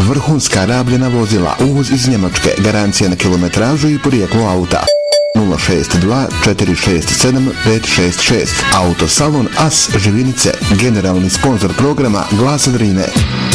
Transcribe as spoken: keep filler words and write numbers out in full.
vrhunska rabljena vozila, uvoz iz Njemačke, garancija na kilometražu i porijeklo auta. nula šest dva četiri šest sedam pet šest šest. Autosalon As Živinice, generalni sponzor programa Glasa Drine.